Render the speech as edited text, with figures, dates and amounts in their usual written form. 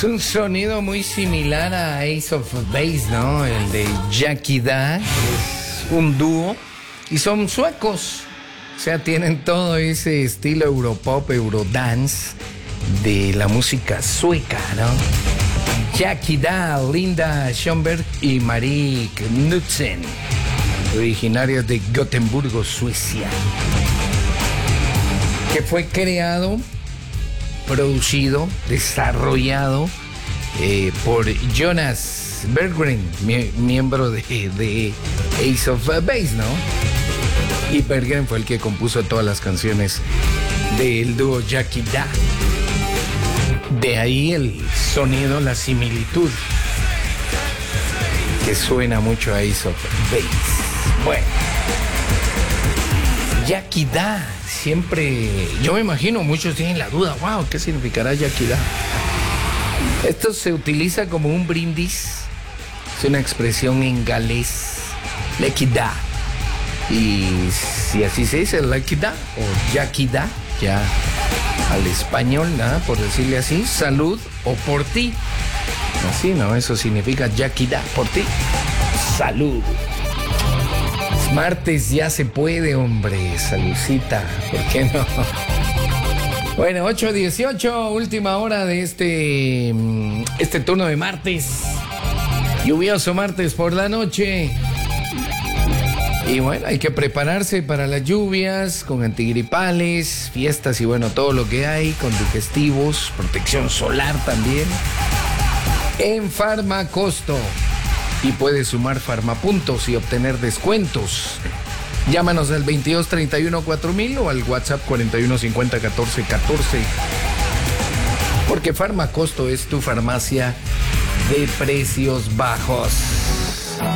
Es un sonido muy similar a Ace of Base, ¿no? El de Jackie Da. Es un dúo y son suecos. O sea, tienen todo ese estilo europop, eurodance de la música sueca, ¿no? Jackie Da, Linda Schönberg y Marie Knudsen, originarias de Gotemburgo, Suecia, que fue creado, producido, desarrollado por Jonas Berggren, miembro de Ace of Base, ¿no? Y Berggren fue el que compuso todas las canciones del dúo Jackie Da. De ahí el sonido, la similitud, que suena mucho a Ace of Base. Bueno, Jackie Da, siempre, yo me imagino, muchos tienen la duda, wow, ¿qué significará Jackie Da? Esto se utiliza como un brindis, es una expresión en galés, Jackie Da. Y si así se dice, Jackie Da o Jackie Da, ya al español, nada, por decirle así, salud o por ti. Así, ¿no? Eso significa Jackie Da, por ti. Salud. Es martes, ya se puede, hombre. Saludcita, ¿por qué no? Bueno, 8:18, última hora de este turno de martes. Lluvioso martes por la noche. Y bueno, hay que prepararse para las lluvias, con antigripales, fiestas y bueno, todo lo que hay, con digestivos, protección solar también. En Farmacosto. Y puedes sumar Farmapuntos y obtener descuentos. Llámanos al 2231-4000 o al WhatsApp 4150-1414. Porque Farmacosto es tu farmacia de precios bajos.